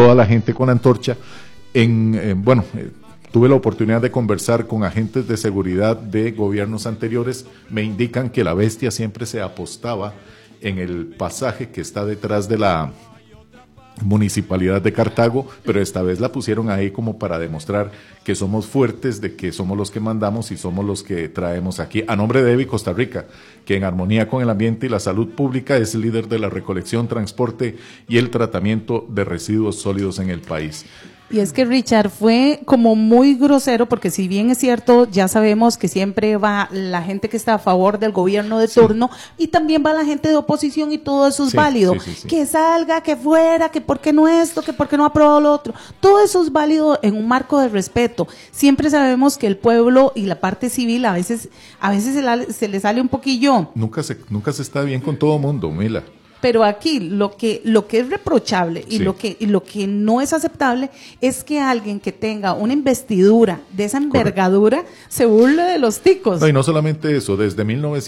toda la gente con antorcha. Tuve la oportunidad de conversar con agentes de seguridad de gobiernos anteriores. Me indican que la bestia siempre se apostaba en el pasaje que está detrás de la Municipalidad de Cartago, pero esta vez la pusieron ahí como para demostrar que somos fuertes, de que somos los que mandamos y somos los que traemos aquí. A nombre de EVI Costa Rica, que en armonía con el ambiente y la salud pública es líder de la recolección, transporte y el tratamiento de residuos sólidos en el país. Y es que Richard fue como muy grosero, porque si bien es cierto, ya sabemos que siempre va la gente que está a favor del gobierno de turno, y también va la gente de oposición, y todo eso es válido. Sí. Que salga, que fuera, que por qué no esto, que por qué no ha aprobado lo otro. Todo eso es válido en un marco de respeto. Siempre sabemos que el pueblo y la parte civil a veces se le sale un poquillo. Nunca se está bien con todo mundo, Mila. Pero aquí lo que es reprochable y lo que no es aceptable es que alguien que tenga una investidura de esa envergadura se burle de los ticos. No, y no solamente eso, desde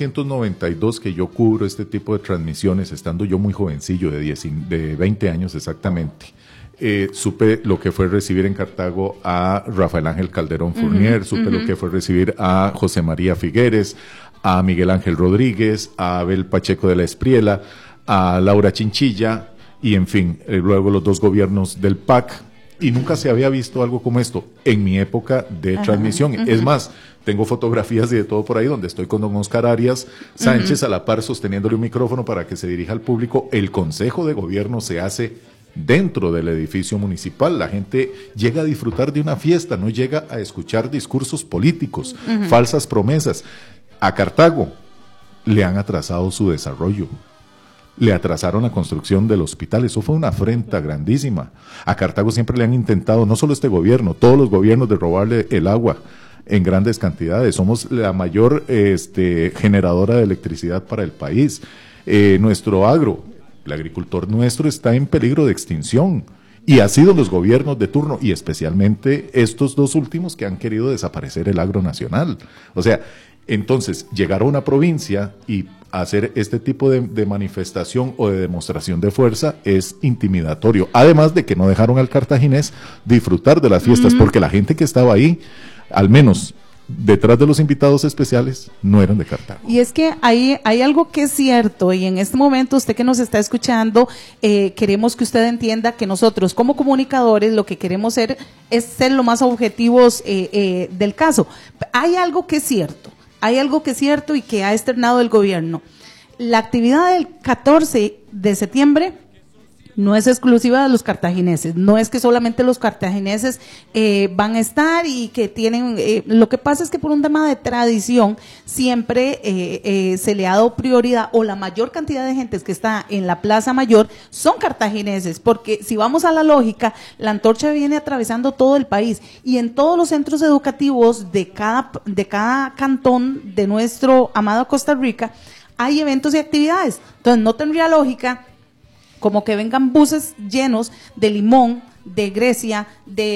1992 que yo cubro este tipo de transmisiones, estando yo muy jovencillo, de 20 años exactamente, supe lo que fue recibir en Cartago a Rafael Ángel Calderón Fournier, supe lo que fue recibir a José María Figueres, a Miguel Ángel Rodríguez, a Abel Pacheco de la Espriela, a Laura Chinchilla, y en fin, luego los dos gobiernos del PAC, y nunca se había visto algo como esto en mi época de transmisión. Es más, tengo fotografías y de todo por ahí donde estoy con don Oscar Arias Sánchez a la par sosteniéndole un micrófono para que se dirija al público. El consejo de gobierno se hace dentro del edificio municipal. La gente llega a disfrutar de una fiesta, no llega a escuchar discursos políticos, falsas promesas. A Cartago le han atrasado su desarrollo. Le atrasaron la construcción del hospital, eso fue una afrenta grandísima. A Cartago siempre le han intentado, no solo este gobierno, todos los gobiernos, de robarle el agua en grandes cantidades. Somos la mayor generadora de electricidad para el país. Nuestro agro, el agricultor nuestro está en peligro de extinción. Y ha sido los gobiernos de turno, y especialmente estos dos últimos, que han querido desaparecer el agro nacional. O sea, entonces, llegar a una provincia y hacer este tipo de manifestación o de demostración de fuerza es intimidatorio. Además de que no dejaron al cartaginés disfrutar de las fiestas, porque la gente que estaba ahí, al menos detrás de los invitados especiales, no eran de Cartago. Y es que hay algo que es cierto, y en este momento usted que nos está escuchando, queremos que usted entienda que nosotros como comunicadores lo que queremos ser es ser lo más objetivos del caso. Hay algo que es cierto y que ha externado el gobierno. La actividad del 14 de septiembre no es exclusiva de los cartagineses, no es que solamente los cartagineses van a estar y que tienen, lo que pasa es que por un tema de tradición siempre se le ha dado prioridad, o la mayor cantidad de gentes que está en la Plaza Mayor son cartagineses, porque si vamos a la lógica, la antorcha viene atravesando todo el país, y en todos los centros educativos de cada cantón de nuestro amado Costa Rica hay eventos y actividades. Entonces no tendría lógica como que vengan buses llenos de Limón, de Grecia,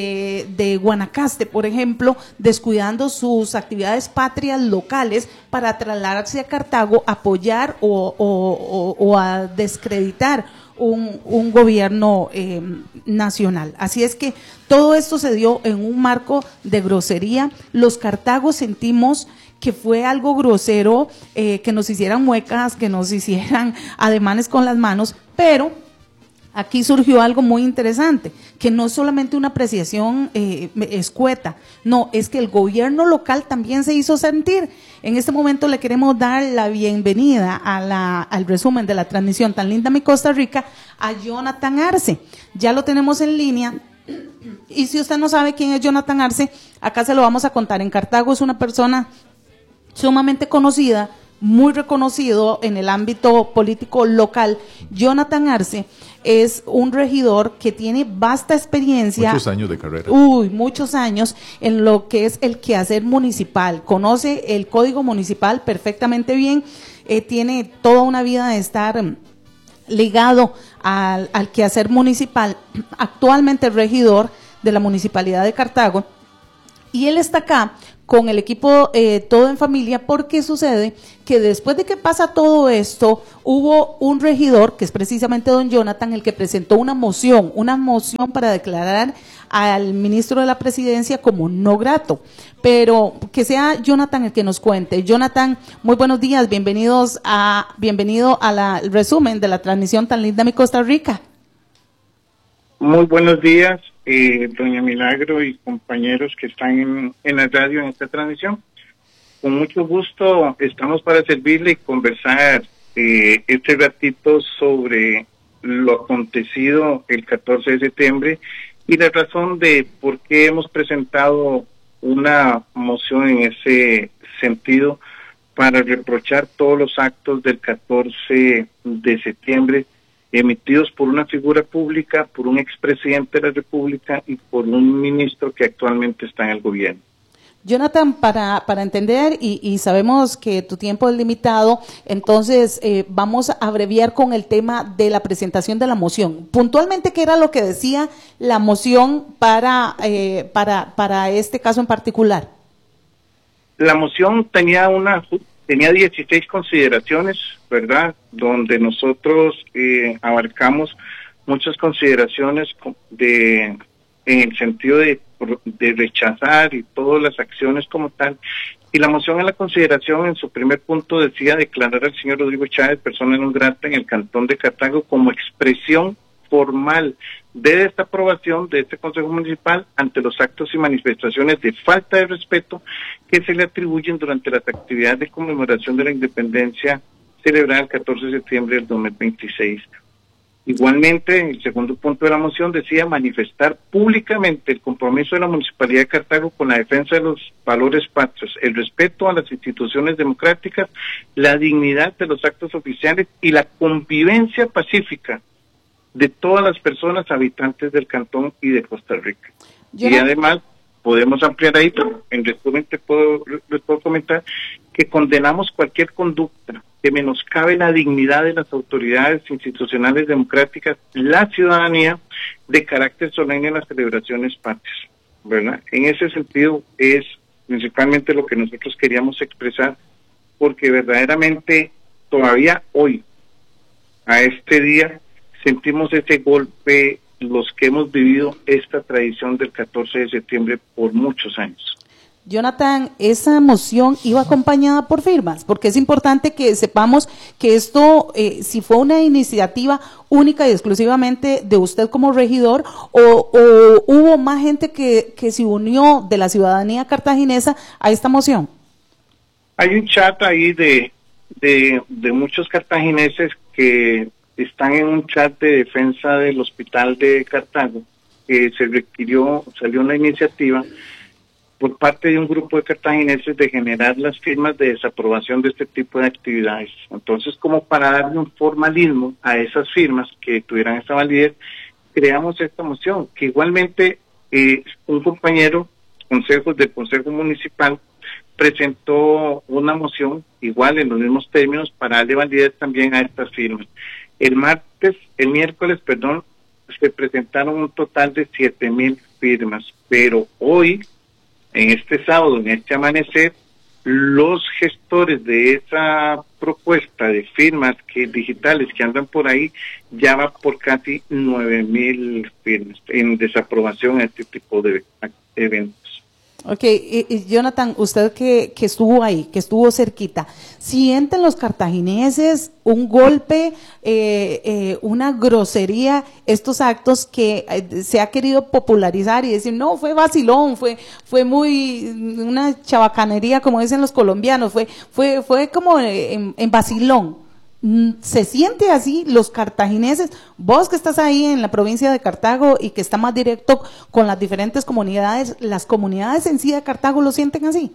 de Guanacaste, por ejemplo, descuidando sus actividades patrias locales para trasladarse a Cartago, apoyar o a descreditar un gobierno nacional. Así es que todo esto se dio en un marco de grosería. Los cartagos sentimos que fue algo grosero, que nos hicieran muecas, que nos hicieran ademanes con las manos, pero aquí surgió algo muy interesante, que no es solamente una apreciación escueta, no, es que el gobierno local también se hizo sentir. En este momento le queremos dar la bienvenida al resumen de la transmisión tan linda mi Costa Rica a Jonathan Arce. Ya lo tenemos en línea. Y si usted no sabe quién es Jonathan Arce, acá se lo vamos a contar. En Cartago es una persona sumamente conocida, muy reconocido en el ámbito político local. Jonathan Arce es un regidor que tiene vasta experiencia. Muchos años de carrera. Muchos años en lo que es el quehacer municipal. Conoce el código municipal perfectamente bien. Tiene toda una vida de estar ligado al quehacer municipal. Actualmente es regidor de la Municipalidad de Cartago. Y él está acá con el equipo Todo en Familia, porque sucede que después de que pasa todo esto, hubo un regidor, que es precisamente don Jonathan, el que presentó una moción para declarar al ministro de la Presidencia como no grato. Pero que sea Jonathan el que nos cuente. Jonathan, muy buenos días, bienvenido al resumen de la transmisión tan linda de mi Costa Rica. Muy buenos días, doña Milagro y compañeros que están en la radio en esta transmisión. Con mucho gusto estamos para servirle y conversar este ratito sobre lo acontecido el 14 de septiembre y la razón de por qué hemos presentado una moción en ese sentido para reprochar todos los actos del 14 de septiembre emitidos por una figura pública, por un expresidente de la República y por un ministro que actualmente está en el gobierno. Jonathan, para entender, y sabemos que tu tiempo es limitado, entonces vamos a abreviar con el tema de la presentación de la moción. Puntualmente, ¿qué era lo que decía la moción para este caso en particular? La moción tenía 16 consideraciones, ¿verdad? Donde nosotros abarcamos muchas consideraciones en el sentido de rechazar y todas las acciones como tal. Y la moción en la consideración, en su primer punto, decía declarar al señor Rodrigo Chávez persona non grata en el cantón de Cartago como expresión formal de desaprobación de este Consejo Municipal ante los actos y manifestaciones de falta de respeto que se le atribuyen durante las actividades de conmemoración de la independencia celebrada el 14 de septiembre del 2026. Igualmente, el segundo punto de la moción decía manifestar públicamente el compromiso de la Municipalidad de Cartago con la defensa de los valores patrios, el respeto a las instituciones democráticas, la dignidad de los actos oficiales y la convivencia pacífica de todas las personas habitantes del cantón y de Costa Rica. Y además, podemos ampliar ahí, pero en resumen les puedo comentar que condenamos cualquier conducta que menoscabe la dignidad de las autoridades institucionales democráticas, la ciudadanía, de carácter solemne en las celebraciones patrias, ¿verdad? En ese sentido es principalmente lo que nosotros queríamos expresar, porque verdaderamente todavía hoy, a este día, sentimos ese golpe los que hemos vivido esta tradición del 14 de septiembre por muchos años. Jonathan, esa moción iba acompañada por firmas, porque es importante que sepamos que esto, si fue una iniciativa única y exclusivamente de usted como regidor, o hubo más gente que se unió de la ciudadanía cartaginesa a esta moción. Hay un chat ahí de muchos cartagineses que están en un chat de defensa del hospital de Cartago, que salió una iniciativa por parte de un grupo de cartagineses de generar las firmas de desaprobación de este tipo de actividades. Entonces, como para darle un formalismo a esas firmas que tuvieran esa validez, creamos esta moción, que igualmente un compañero del Consejo Municipal presentó una moción igual en los mismos términos para darle validez también a estas firmas. El miércoles, se presentaron un total de 7,000 firmas, pero hoy, en este sábado, en este amanecer, los gestores de esa propuesta de firmas digitales que andan por ahí ya va por casi 9,000 firmas en desaprobación a este tipo de eventos. Ok, Jonathan, usted que estuvo ahí, que estuvo cerquita, ¿sienten los cartagineses un golpe, una grosería, estos actos que se ha querido popularizar y decir, no, fue vacilón, fue muy una chabacanería, como dicen los colombianos, fue como en vacilón? ¿Se siente así los cartagineses? Vos que estás ahí en la provincia de Cartago y que está más directo con las diferentes comunidades, ¿las comunidades en sí de Cartago lo sienten así?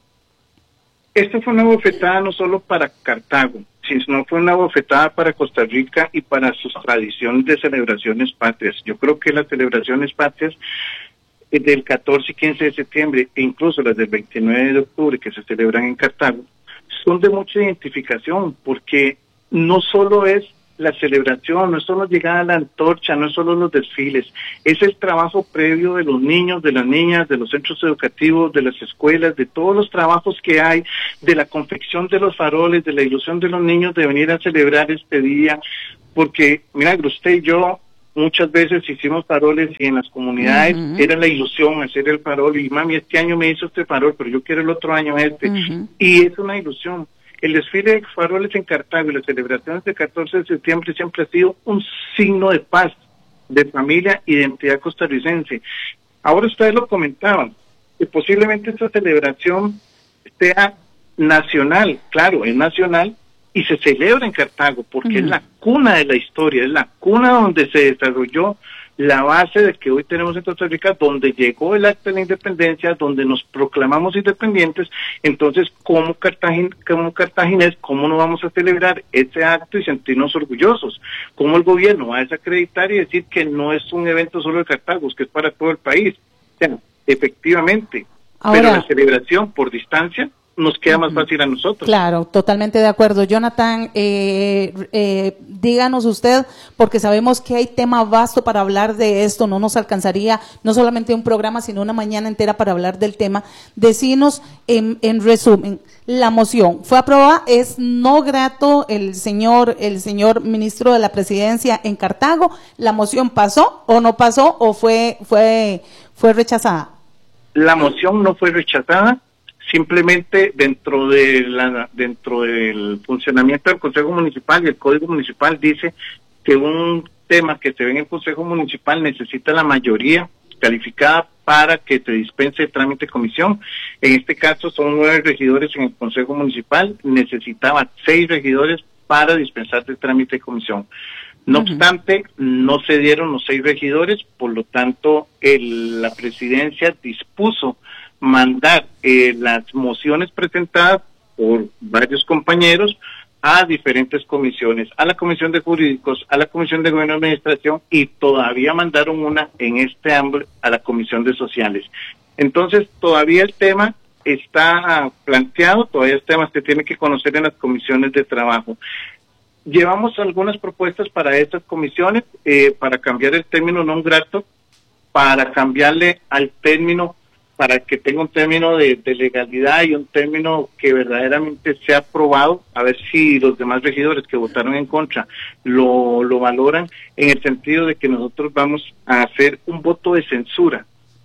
Esta fue una bofetada no solo para Cartago, sino fue una bofetada para Costa Rica y para sus tradiciones de celebraciones patrias. Yo creo que las celebraciones patrias del 14 y 15 de septiembre, e incluso las del 29 de octubre que se celebran en Cartago, son de mucha identificación, porque no solo es la celebración, no es solo llegar a la antorcha, no es solo los desfiles, es el trabajo previo de los niños, de las niñas, de los centros educativos, de las escuelas, de todos los trabajos que hay, de la confección de los faroles, de la ilusión de los niños de venir a celebrar este día, porque, mira, usted y yo muchas veces hicimos faroles y en las comunidades era la ilusión hacer el farol, y mami, este año me hizo este farol, pero yo quiero el otro año este, y es una ilusión. El desfile de faroles en Cartago y las celebraciones del 14 de septiembre siempre ha sido un signo de paz, de familia y de identidad costarricense. Ahora ustedes lo comentaban, que posiblemente esta celebración sea nacional, claro, es nacional, y se celebra en Cartago, porque es la cuna de la historia, es la cuna donde se desarrolló la base de que hoy tenemos en Costa Rica, donde llegó el acta de la independencia, donde nos proclamamos independientes. Entonces, como cartaginés, ¿cómo no vamos a celebrar ese acto y sentirnos orgullosos? ¿Cómo el gobierno va a desacreditar y decir que no es un evento solo de Cartago, que es para todo el país? O sea, efectivamente, ahora, pero la celebración por distancia nos queda más fácil a nosotros. Claro, totalmente de acuerdo. Jonathan, díganos usted, porque sabemos que hay tema vasto para hablar de esto, no nos alcanzaría no solamente un programa, sino una mañana entera para hablar del tema. Decinos en resumen, la moción fue aprobada, es no grato el señor ministro de la Presidencia en Cartago, ¿la moción pasó o no pasó o fue rechazada? La moción no fue rechazada. Simplemente dentro del funcionamiento del Consejo Municipal y el Código Municipal dice que un tema que se ve en el Consejo Municipal necesita la mayoría calificada para que se dispense el trámite de comisión. En este caso son 9 regidores en el Consejo Municipal, necesitaba 6 regidores para dispensar el trámite de comisión. No obstante, no se dieron los 6 regidores, por lo tanto la presidencia dispuso mandar las mociones presentadas por varios compañeros a diferentes comisiones, a la Comisión de Jurídicos, a la Comisión de Gobierno y Administración, y todavía mandaron una en este ámbito a la Comisión de Sociales. Entonces, todavía el tema está planteado, todavía el tema se tiene que conocer en las comisiones de trabajo. Llevamos algunas propuestas para estas comisiones, para cambiar el término non grato, para cambiarle al término, para que tenga un término de legalidad y un término que verdaderamente sea aprobado, a ver si los demás regidores que votaron en contra lo valoran, en el sentido de que nosotros vamos a hacer un voto de censura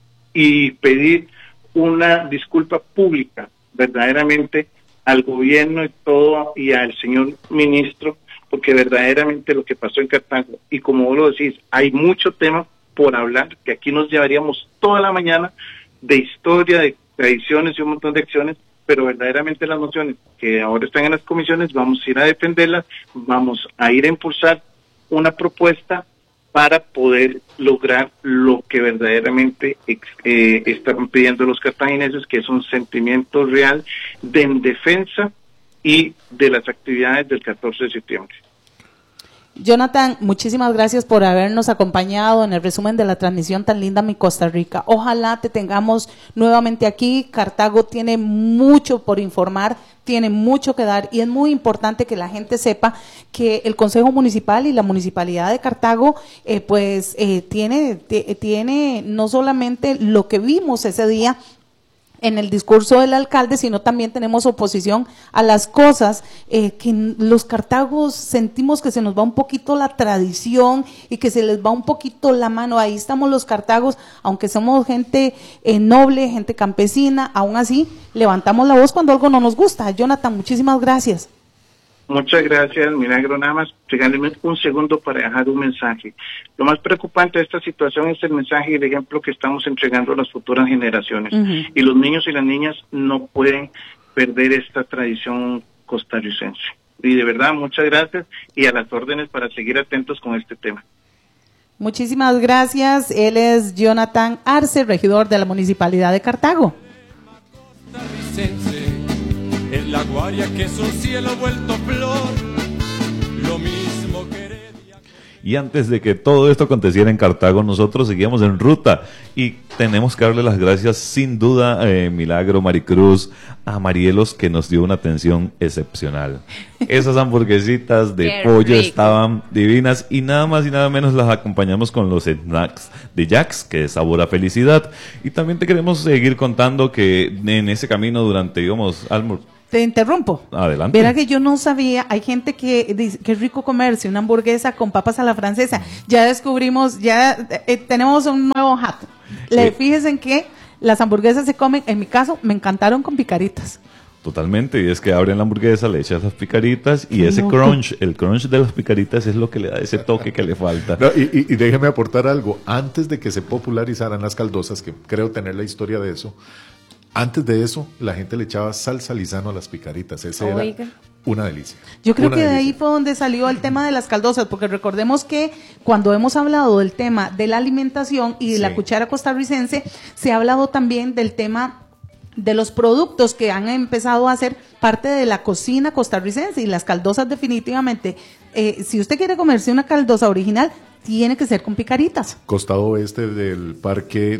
y pedir una disculpa pública verdaderamente al gobierno y todo, y al señor ministro, porque verdaderamente lo que pasó en Cartago, y como vos lo decís, hay mucho tema por hablar, que aquí nos llevaríamos toda la mañana, de historia, de tradiciones y un montón de acciones, pero verdaderamente las mociones que ahora están en las comisiones, vamos a ir a defenderlas, vamos a ir a impulsar una propuesta para poder lograr lo que verdaderamente están pidiendo los cartagineses, que es un sentimiento real de defensa y de las actividades del 14 de septiembre. Jonathan, muchísimas gracias por habernos acompañado en el resumen de la transmisión tan linda Mi Costa Rica. Ojalá te tengamos nuevamente aquí. Cartago tiene mucho por informar, tiene mucho que dar, y es muy importante que la gente sepa que el Consejo Municipal y la Municipalidad de Cartago tiene no solamente lo que vimos ese día en el discurso del alcalde, sino también tenemos oposición a las cosas que los cartagos sentimos que se nos va un poquito la tradición y que se les va un poquito la mano. Ahí estamos los cartagos, aunque somos gente noble, gente campesina, aún así levantamos la voz cuando algo no nos gusta. Jonathan, muchísimas gracias. Muchas gracias, Milagro. Nada más, regálenme un segundo para dejar un mensaje. Lo más preocupante de esta situación es el mensaje y el ejemplo que estamos entregando a las futuras generaciones. Y los niños y las niñas no pueden perder esta tradición costarricense. Y de verdad, muchas gracias y a las órdenes para seguir atentos con este tema. Muchísimas gracias. Él es Jonathan Arce, regidor de la Municipalidad de Cartago. En la Guaria, que es un cielo vuelto flor, lo mismo que Heredia. Y antes de que todo esto aconteciera en Cartago, nosotros seguíamos en ruta y tenemos que darle las gracias sin duda, Milagro, Maricruz, a Marielos, que nos dio una atención excepcional. Esas hamburguesitas de pollo estaban divinas y nada más y nada menos las acompañamos con los snacks de Jax, que es sabor a felicidad. Y también te queremos seguir contando que en ese camino durante, digamos, Te interrumpo. Adelante. Verá que yo no sabía, hay gente que dice que es rico comerse una hamburguesa con papas a la francesa. Ya descubrimos, tenemos un nuevo hack. Fíjense en que las hamburguesas se comen, en mi caso, me encantaron con picaritas. Totalmente, y es que abren la hamburguesa, le echas las picaritas y ese crunch, el crunch de las picaritas es lo que le da ese toque que le falta. No, y déjeme aportar algo. Antes de que se popularizaran las caldosas, que creo tener la historia de eso, antes de eso, la gente le echaba salsa Lizano a las picaritas. Ese era una delicia. Yo creo que de ahí fue donde salió el tema de las caldosas, porque recordemos que cuando hemos hablado del tema de la alimentación y de la cuchara costarricense, se ha hablado también del tema de los productos que han empezado a ser parte de la cocina costarricense, y las caldosas definitivamente, si usted quiere comerse una caldosa original, tiene que ser con picaritas. Costado oeste del parque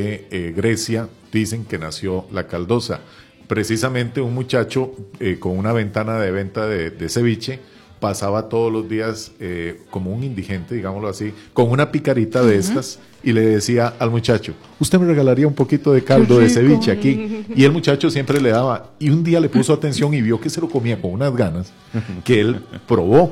de Grecia, dicen que nació la caldosa. Precisamente un muchacho con una ventana de venta de ceviche pasaba todos los días como un indigente, digámoslo así, con una picarita de estas y le decía al muchacho, usted me regalaría un poquito de caldo de ceviche aquí. Y el muchacho siempre le daba, y un día le puso atención y vio que se lo comía con unas ganas, que él probó,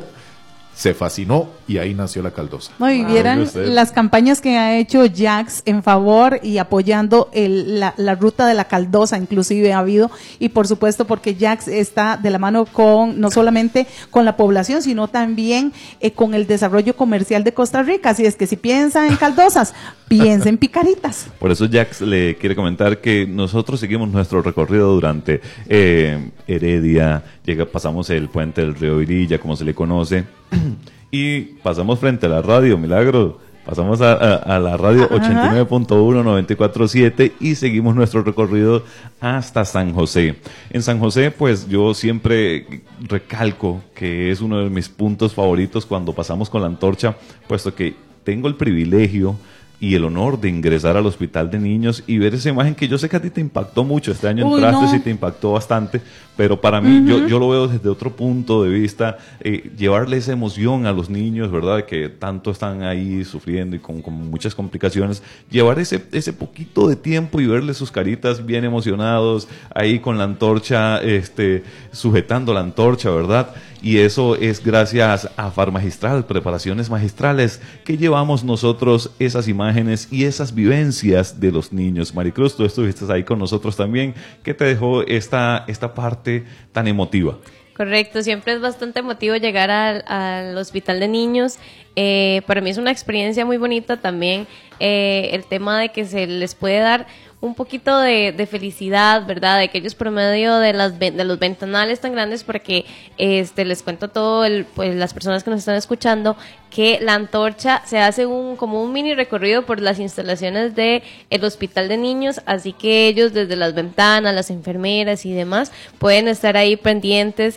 se fascinó y ahí nació la caldosa. No, y vieran las campañas que ha hecho Jax en favor y apoyando la ruta de la caldosa, inclusive ha habido, y por supuesto porque Jax está de la mano con, no solamente con la población, sino también con el desarrollo comercial de Costa Rica. Así es que si piensa en caldosas, piensa en picaritas. Por eso Jax le quiere comentar que nosotros seguimos nuestro recorrido durante Heredia, pasamos el puente del río Virilla, como se le conoce, y pasamos frente a la radio, Milagro, pasamos a la radio 89.1, 94.7 y seguimos nuestro recorrido hasta San José. En San José, pues yo siempre recalco que es uno de mis puntos favoritos cuando pasamos con la antorcha, puesto que tengo el privilegio y el honor de ingresar al hospital de niños y ver esa imagen que yo sé que a ti te impactó mucho. Este año entraste y te impactó bastante, pero para mí yo lo veo desde otro punto de vista, llevarle esa emoción a los niños, ¿verdad? Que tanto están ahí sufriendo y con muchas complicaciones, llevar ese poquito de tiempo y verle sus caritas bien emocionados, ahí con la antorcha, sujetando la antorcha, ¿verdad? Y eso es gracias a Farmagistral, preparaciones magistrales, que llevamos nosotros esas imágenes y esas vivencias de los niños. Maricruz, tú estuviste ahí con nosotros también. ¿Qué te dejó esta parte tan emotiva? Correcto, siempre es bastante emotivo llegar al hospital de niños. Para mí es una experiencia muy bonita también, el tema de que se les puede dar un poquito de felicidad, ¿verdad? De que ellos por medio de los ventanales tan grandes, porque les cuento a pues las personas que nos están escuchando, que la antorcha se hace como un mini recorrido por las instalaciones del hospital de niños, así que ellos desde las ventanas, las enfermeras y demás pueden estar ahí pendientes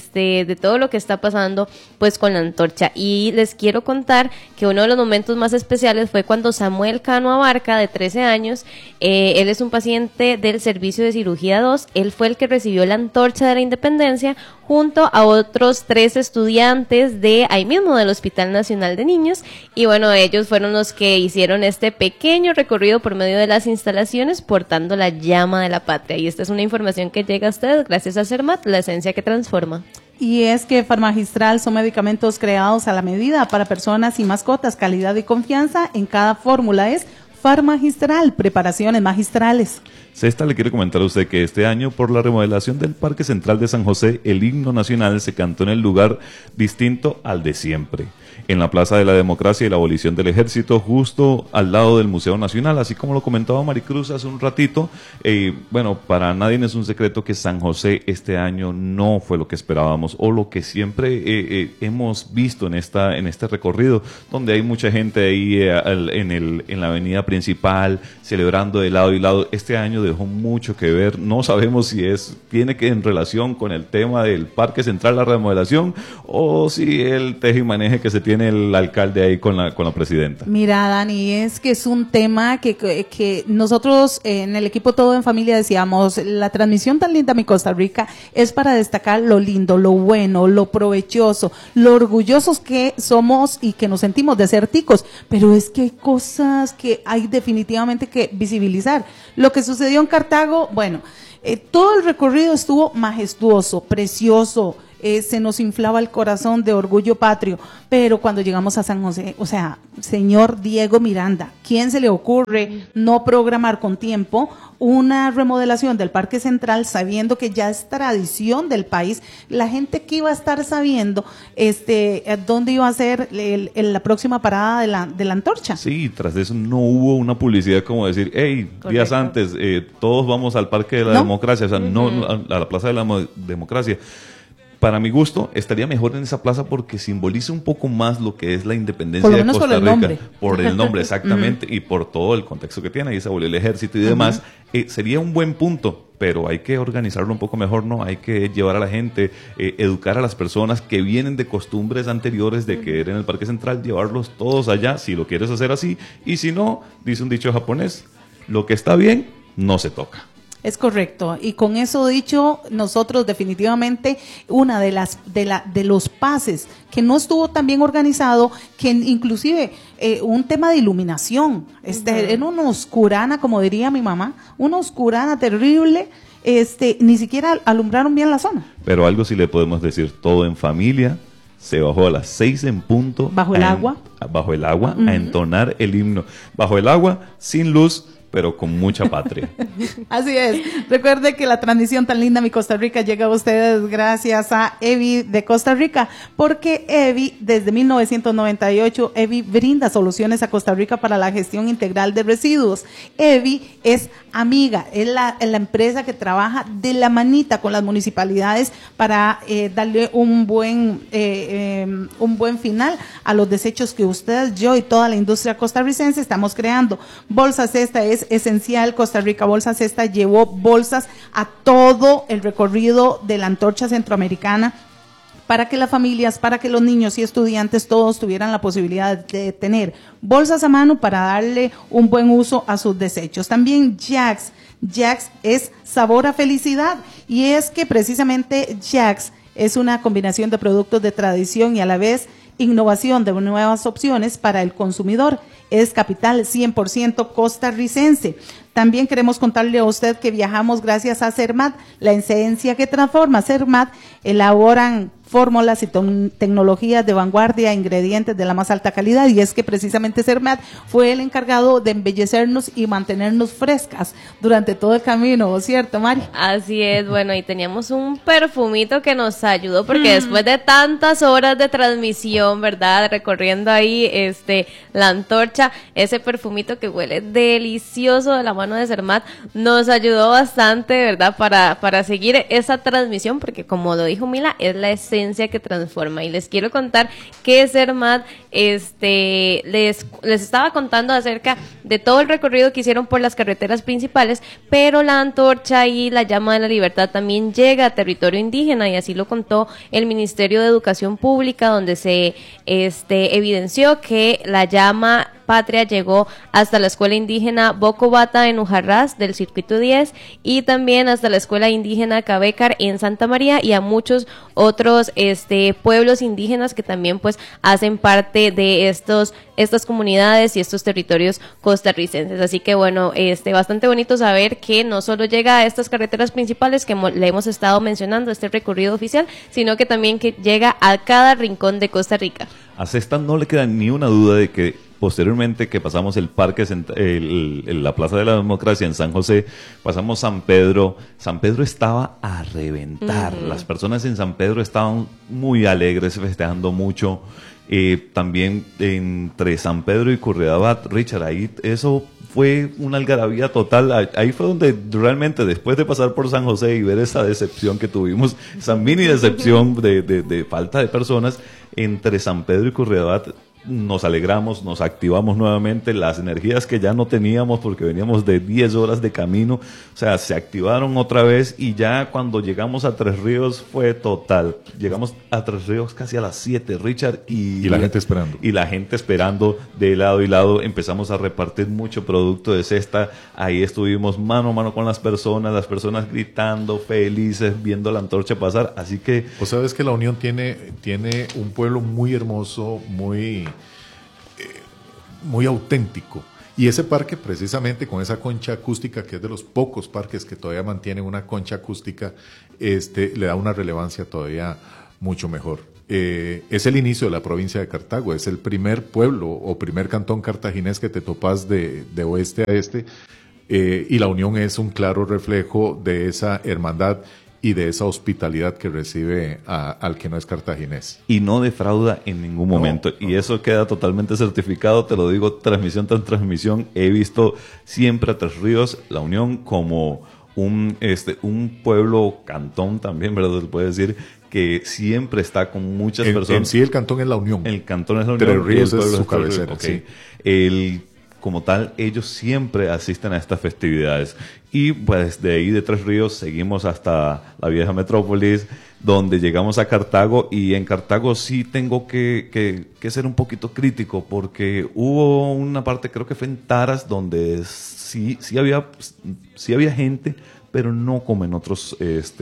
de todo lo que está pasando pues con la antorcha. Y les quiero contar que uno de los momentos más especiales fue cuando Samuel Cano Abarca, de 13 años, él es un paciente del servicio de cirugía 2, él fue el que recibió la antorcha de la Independencia junto a otros 3 estudiantes de ahí mismo del Hospital Nacional de Niños, y bueno, ellos fueron los que hicieron este pequeño recorrido por medio de las instalaciones portando la llama de la patria. Y esta es una información que llega a ustedes gracias a Cermat, la esencia que transforma. Y es que Farmagistral son medicamentos creados a la medida para personas y mascotas, calidad y confianza en cada fórmula es Farmagistral, preparaciones magistrales. Cesta le quiere comentar a usted que este año, por la remodelación del Parque Central de San José, el himno nacional se cantó en el lugar distinto al de siempre, en la Plaza de la Democracia y la Abolición del Ejército, justo al lado del Museo Nacional, así como lo comentaba Maricruz hace un ratito. Bueno, para nadie es un secreto que San José este año no fue lo que esperábamos, o lo que siempre hemos visto en este recorrido, donde hay mucha gente ahí en la avenida principal, celebrando de lado y lado. Este año dejó mucho que ver, no sabemos si tiene que en relación con el tema del Parque Central, la remodelación, o si el teje y maneje que se tiene tiene el alcalde ahí con la presidenta? Mira, Dani, es que es un tema que nosotros en el equipo Todo en Familia decíamos, la transmisión tan linda Mi Costa Rica es para destacar lo lindo, lo bueno, lo provechoso, lo orgullosos que somos y que nos sentimos de ser ticos, pero es que hay cosas que hay definitivamente que visibilizar. Lo que sucedió en Cartago, bueno, todo el recorrido estuvo majestuoso, precioso, se nos inflaba el corazón de orgullo patrio, pero cuando llegamos a San José, o sea, señor Diego Miranda, ¿quién se le ocurre no programar con tiempo una remodelación del Parque Central sabiendo que ya es tradición del país? La gente que iba a estar sabiendo dónde iba a ser la próxima parada de la antorcha. Sí, tras eso no hubo una publicidad como decir, hey, días antes, todos vamos al Parque de la Democracia, o sea, no a la Plaza de la Democracia. Para mi gusto, estaría mejor en esa plaza porque simboliza un poco más lo que es la independencia de Costa Rica. Por el nombre, exactamente, y por todo el contexto que tiene. Ahí se volvió el ejército y demás. Sería un buen punto, pero hay que organizarlo un poco mejor, ¿no? Hay que llevar a la gente, educar a las personas que vienen de costumbres anteriores de querer en el Parque Central, llevarlos todos allá, si lo quieres hacer así. Y si no, dice un dicho japonés, lo que está bien, no se toca. Es correcto, y con eso dicho, nosotros definitivamente una de los pases que no estuvo tan bien organizado, que inclusive un tema de iluminación, era una oscurana, como diría mi mamá, una oscurana terrible, ni siquiera alumbraron bien la zona. Pero algo sí le podemos decir, Todo en Familia se bajó a las 6 en punto. Bajo el agua. Bajo el agua, a entonar el himno. Bajo el agua, sin luz, pero con mucha patria. Así es. Recuerde que la transmisión tan linda Mi Costa Rica llega a ustedes gracias a EVI de Costa Rica, porque EVI, desde 1998, EVI brinda soluciones a Costa Rica para la gestión integral de residuos. EVI es amiga, es la empresa que trabaja de la manita con las municipalidades para darle un buen final a los desechos que ustedes, yo y toda la industria costarricense estamos creando. Bolsa Cesta es esencial. Costa Rica Bolsa Cesta llevó bolsas a todo el recorrido de la antorcha centroamericana para que las familias, para que los niños y estudiantes todos tuvieran la posibilidad de tener bolsas a mano para darle un buen uso a sus desechos. También Jax es sabor a felicidad, y es que precisamente Jax es una combinación de productos de tradición y a la vez innovación de nuevas opciones para el consumidor. Es capital 100% costarricense. También queremos contarle a usted que viajamos gracias a Cermat, la esencia que transforma. Cermat elaboran fórmulas y tecnologías de vanguardia, ingredientes de la más alta calidad, y es que precisamente Cermat fue el encargado de embellecernos y mantenernos frescas durante todo el camino, ¿cierto, Mari? Así es, bueno, y teníamos un perfumito que nos ayudó, porque después de tantas horas de transmisión, ¿verdad? Recorriendo ahí la antorcha, ese perfumito que huele delicioso de la mano de Cermat nos ayudó bastante, ¿verdad? Para seguir esa transmisión, porque como lo dijo Mila, es la esencia que transforma. Y les quiero contar que Cermat les estaba contando acerca de todo el recorrido que hicieron por las carreteras principales, pero la antorcha y la llama de la libertad también llega a territorio indígena, y así lo contó el Ministerio de Educación Pública, donde se evidenció que la llama patria llegó hasta la escuela indígena Bocobata en Ujarrás del circuito 10, y también hasta la escuela indígena Cabecar en Santa María, y a muchos otros pueblos indígenas que también pues hacen parte de estas comunidades y estos territorios costarricenses. Así que bueno, bastante bonito saber que no solo llega a estas carreteras principales que le hemos estado mencionando, este recorrido oficial, sino que también que llega a cada rincón de Costa Rica. A Cesta no le queda ni una duda de que posteriormente que pasamos el parque, la Plaza de la Democracia en San José, pasamos San Pedro. San Pedro estaba a reventar. Las personas en San Pedro estaban muy alegres, festejando mucho. También entre San Pedro y Curridabat, Richard, ahí eso fue una algarabía total. Ahí fue donde realmente, después de pasar por San José y ver esa decepción que tuvimos, esa mini decepción de falta de personas, entre San Pedro y Curridabat nos alegramos, nos activamos nuevamente, las energías que ya no teníamos porque veníamos de 10 horas de camino, o sea, se activaron otra vez y ya cuando llegamos a Tres Ríos fue total. Llegamos a Tres Ríos casi a las 7, Richard, y la gente esperando. Y la gente esperando de lado y lado. Empezamos a repartir mucho producto de cesta, ahí estuvimos mano a mano con las personas gritando, felices, viendo la antorcha pasar, así que... Pues sabes que La Unión tiene un pueblo muy hermoso, muy auténtico. Y ese parque, precisamente con esa concha acústica, que es de los pocos parques que todavía mantienen una concha acústica, le da una relevancia todavía mucho mejor. Es el inicio de la provincia de Cartago, es el primer pueblo o primer cantón cartaginés que te topas de oeste a este, y La Unión es un claro reflejo de esa hermandad y de esa hospitalidad que recibe al que no es cartaginés. Y no defrauda en ningún momento. No. Y eso queda totalmente certificado, te lo digo, transmisión tras transmisión. He visto siempre a Tres Ríos, La Unión, como un pueblo cantón también, ¿verdad? Se puede decir que siempre está con muchas personas. En sí el cantón es La Unión. El cantón es La Unión. Tres Ríos es su cabecera, okay. Sí. Como tal, ellos siempre asisten a estas festividades. Y pues de ahí de Tres Ríos seguimos hasta la vieja metrópolis, donde llegamos a Cartago, y en Cartago sí tengo que ser un poquito crítico, porque hubo una parte, creo que fue en Taras, donde sí había gente, pero no como en otros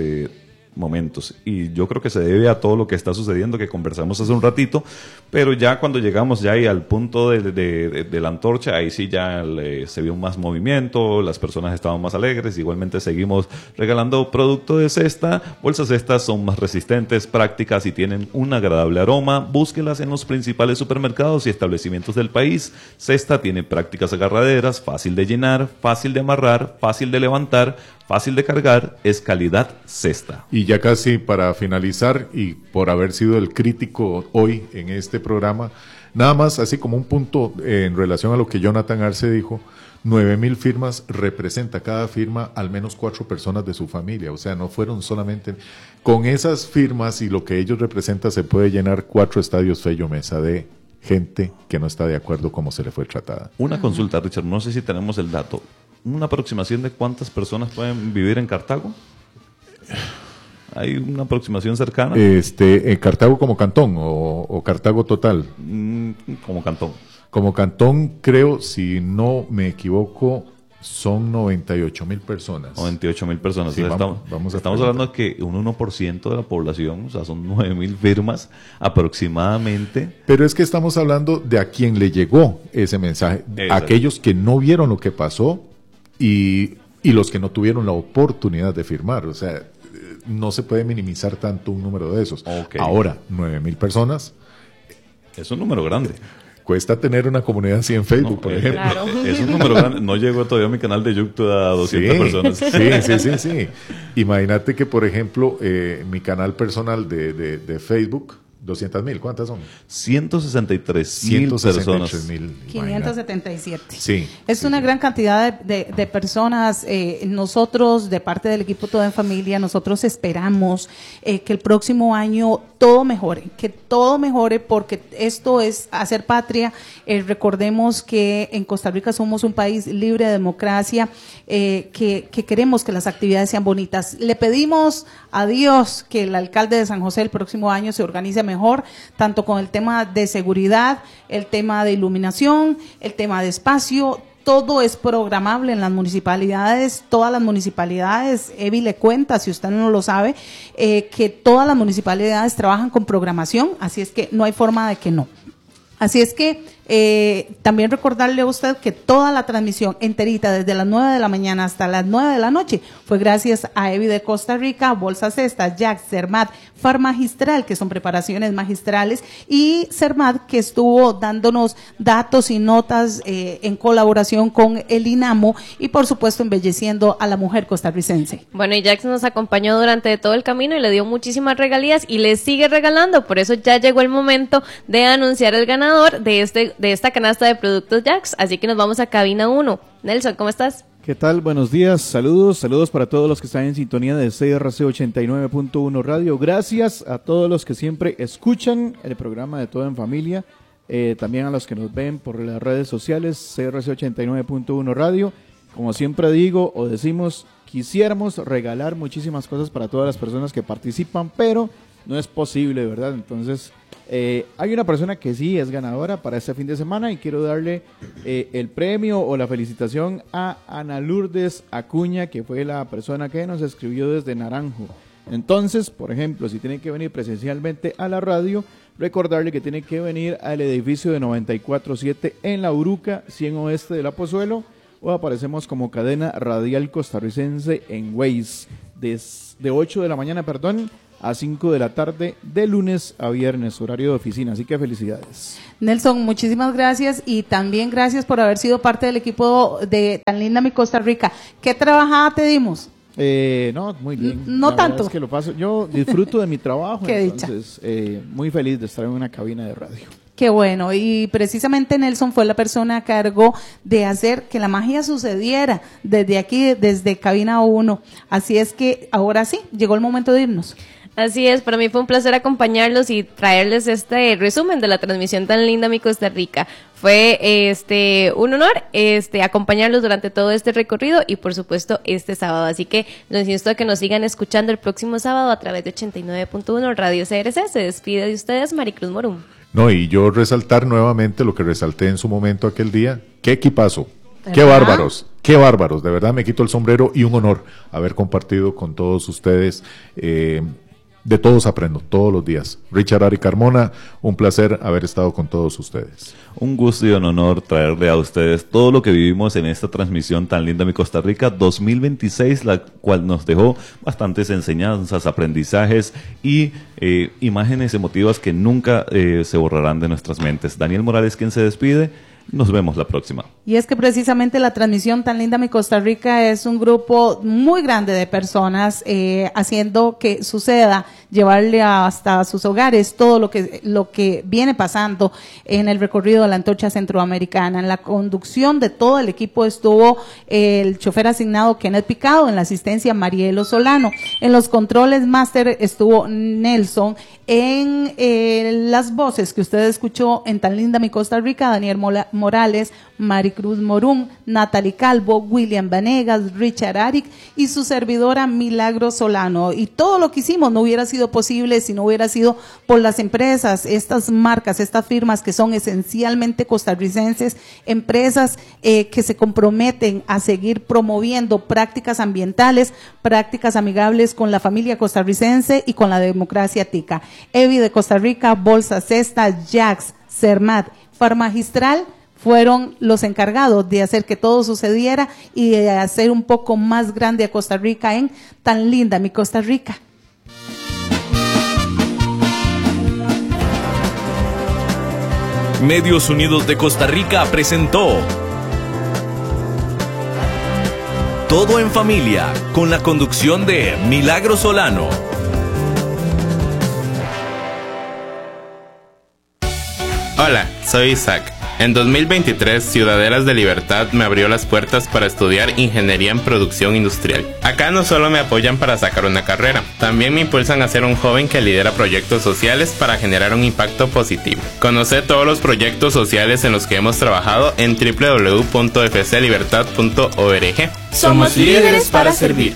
momentos, y yo creo que se debe a todo lo que está sucediendo que conversamos hace un ratito, pero ya cuando llegamos ya ahí al punto de la antorcha, ahí sí ya se vio más movimiento, las personas estaban más alegres. Igualmente seguimos regalando producto de cesta. Bolsas estas son más resistentes, prácticas y tienen un agradable aroma. Búsquelas en los principales supermercados y establecimientos del país. Cesta tiene prácticas agarraderas, fácil de llenar, fácil de amarrar, fácil de levantar, fácil de cargar, es calidad cesta. Y ya casi para finalizar, y por haber sido el crítico hoy en este programa, nada más así como un punto en relación a lo que Jonathan Arce dijo, 9,000 firmas representa cada firma al menos 4 personas de su familia, o sea, no fueron solamente... Con esas firmas y lo que ellos representan se puede llenar 4 estadios Fello Mesa de gente que no está de acuerdo cómo se le fue tratada. Una consulta, Richard, no sé si tenemos el dato. ¿Una aproximación de cuántas personas pueden vivir en Cartago? ¿Hay una aproximación cercana? ¿Cartago como cantón o Cartago total? Como cantón. Como cantón, creo, si no me equivoco, son 98,000 personas. 98,000 personas. Sí, o sea, estamos hablando de que un 1% de la población, o sea, son 9,000 firmas aproximadamente. Pero es que estamos hablando de a quien le llegó ese mensaje. Exacto. Aquellos que no vieron lo que pasó y los que no tuvieron la oportunidad de firmar. O sea, no se puede minimizar tanto un número de esos. Okay. Ahora, 9,000 personas. Es un número grande. Cuesta tener una comunidad así en Facebook, por ejemplo. Claro. Es un número grande. No llegó todavía a mi canal de YouTube a 200 personas. Sí. Imagínate que, por ejemplo, mi canal personal de Facebook, 200,000, ¿cuántas son? 163,000 personas. 577. Sí. Es una gran cantidad de personas. Nosotros, de parte del equipo Todo en Familia, nosotros esperamos que el próximo año todo mejore, porque esto es hacer patria. Recordemos que en Costa Rica somos un país libre de democracia, que queremos que las actividades sean bonitas. Le pedimos a Dios que el alcalde de San José el próximo año se organice mejor, tanto con el tema de seguridad, el tema de iluminación, el tema de espacio. Todo es programable en las municipalidades, todas las municipalidades, Evi le cuenta, si usted no lo sabe, que todas las municipalidades trabajan con programación, así es que no hay forma de que no. Así es que también recordarle a usted que toda la transmisión enterita, desde las 9 de la mañana hasta las 9 de la noche, fue gracias a Evi de Costa Rica, Bolsas Cesta, Jack, Cermat, Farmagistral, que son preparaciones magistrales, y Cermat, que estuvo dándonos datos y notas en colaboración con el INAMO y, por supuesto, embelleciendo a la mujer costarricense. Bueno, y Jack nos acompañó durante todo el camino y le dio muchísimas regalías y le sigue regalando. Por eso ya llegó el momento de anunciar el ganador de esta canasta de productos Jax, así que nos vamos a cabina 1. Nelson, ¿cómo estás? ¿Qué tal? Buenos días, saludos para todos los que están en sintonía de CRC 89.1 Radio. Gracias a todos los que siempre escuchan el programa de Todo en Familia. también a los que nos ven por las redes sociales, CRC 89.1 Radio. Como siempre digo o decimos, quisiéramos regalar muchísimas cosas para todas las personas que participan, pero no es posible, ¿verdad? Entonces, hay una persona que sí es ganadora para este fin de semana y quiero darle el premio o la felicitación a Ana Lourdes Acuña, que fue la persona que nos escribió desde Naranjo. Entonces, por ejemplo, si tiene que venir presencialmente a la radio, recordarle que tiene que venir al edificio de 94.7 en La Uruca, 100 Oeste de La Pozuelo, o aparecemos como cadena radial costarricense en Waze, de 8 de la mañana, a 5 de la tarde, de lunes a viernes, horario de oficina. Así que felicidades. Nelson, muchísimas gracias y también gracias por haber sido parte del equipo de Tan Linda Mi Costa Rica. ¿Qué trabajada te dimos? No, muy bien. No la tanto. Es que lo paso. Yo disfruto de mi trabajo. Qué entonces, muy feliz de estar en una cabina de radio. Qué bueno, y precisamente Nelson fue la persona a cargo de hacer que la magia sucediera desde aquí, desde Cabina 1. Así es que ahora sí, llegó el momento de irnos. Así es, para mí fue un placer acompañarlos y traerles este resumen de la transmisión Tan Linda Mi Costa Rica. Fue un honor acompañarlos durante todo este recorrido y por supuesto este sábado. Así que los insto a que nos sigan escuchando el próximo sábado a través de 89.1 Radio CRC. Se despide de ustedes Maricruz Morum. No, y yo resaltar nuevamente lo que resalté en su momento aquel día. ¡Qué equipazo! ¿Verdad? ¡Qué bárbaros! De verdad me quito el sombrero y un honor haber compartido con todos ustedes. De todos aprendo, todos los días. Richard Ari Carmona, un placer haber estado con todos ustedes. Un gusto y un honor traerle a ustedes todo lo que vivimos en esta transmisión Tan Linda Mi Costa Rica 2026, la cual nos dejó bastantes enseñanzas, aprendizajes y imágenes emotivas que nunca se borrarán de nuestras mentes. Daniel Morales, quien se despide. Nos vemos la próxima. Y es que precisamente la transmisión Tan Linda Mi Costa Rica es un grupo muy grande de personas haciendo que suceda, llevarle hasta sus hogares todo lo que viene pasando en el recorrido de la Antorcha Centroamericana. En la conducción de todo el equipo estuvo el chofer asignado Kenneth Picado, en la asistencia Marielo Solano, en los controles máster estuvo Nelson, en las voces que usted escuchó en Tan Linda Mi Costa Rica, Daniel Morales, Maricruz Morum, Natalie Calvo, William Vanegas, Richard Aric y su servidora Milagro Solano. Y todo lo que hicimos no hubiera sido posible si no hubiera sido por las empresas, estas marcas, estas firmas que son esencialmente costarricenses, empresas que se comprometen a seguir promoviendo prácticas ambientales, prácticas amigables con la familia costarricense y con la democracia tica. EVI de Costa Rica, Bolsa Cesta, Jax, Cermat, Farmagistral fueron los encargados de hacer que todo sucediera y de hacer un poco más grande a Costa Rica en Tan Linda Mi Costa Rica. Medios Unidos de Costa Rica presentó Todo en Familia, con la conducción de Milagro Solano. Hola, soy Isaac. En 2023, Ciudadelas de Libertad me abrió las puertas para estudiar Ingeniería en Producción Industrial. Acá no solo me apoyan para sacar una carrera, también me impulsan a ser un joven que lidera proyectos sociales para generar un impacto positivo. Conoce todos los proyectos sociales en los que hemos trabajado en www.fclibertad.org. Somos líderes para servir.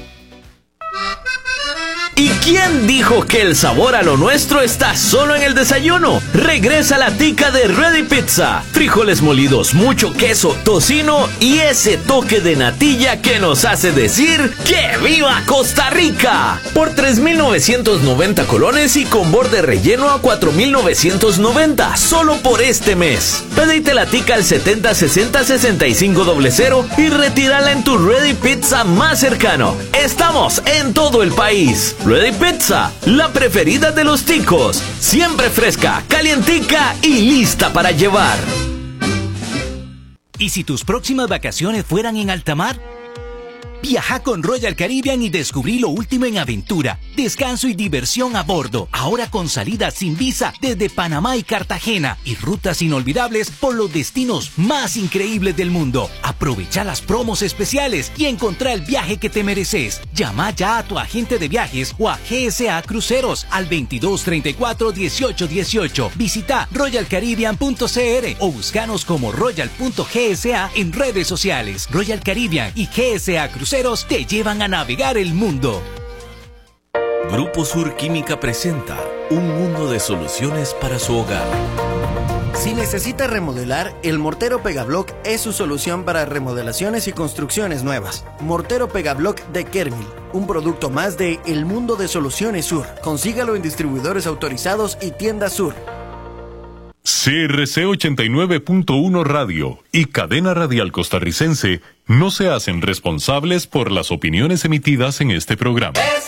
¿Y quién dijo que el sabor a lo nuestro está solo en el desayuno? Regresa la tica de Ready Pizza. Frijoles molidos, mucho queso, tocino y ese toque de natilla que nos hace decir ¡que viva Costa Rica! Por 3,990 colones y con borde relleno a 4,990, solo por este mes. Pedite la tica al 7060-6500 y retírala en tu Ready Pizza más cercano. Estamos en todo el país. Ready Pizza, la preferida de los ticos. Siempre fresca, calientica y lista para llevar. ¿Y si tus próximas vacaciones fueran en alta mar? Viaja con Royal Caribbean y descubrí lo último en aventura, descanso y diversión a bordo. Ahora con salidas sin visa desde Panamá y Cartagena y rutas inolvidables por los destinos más increíbles del mundo. Aprovecha las promos especiales y encontrá el viaje que te mereces. Llama ya a tu agente de viajes o a GSA Cruceros al 2234-1818. Visita royalcaribbean.cr o búscanos como royal.gsa en redes sociales. Royal Caribbean y GSA Cruceros te llevan a navegar el mundo. Grupo Sur Química presenta un mundo de soluciones para su hogar. Si necesita remodelar, el Mortero Pegablock es su solución para remodelaciones y construcciones nuevas. Mortero Pegablock de Kermil, un producto más de El Mundo de Soluciones Sur. Consígalo en distribuidores autorizados y tiendas Sur. CRC 89.1 Radio y Cadena Radial Costarricense no se hacen responsables por las opiniones emitidas en este programa.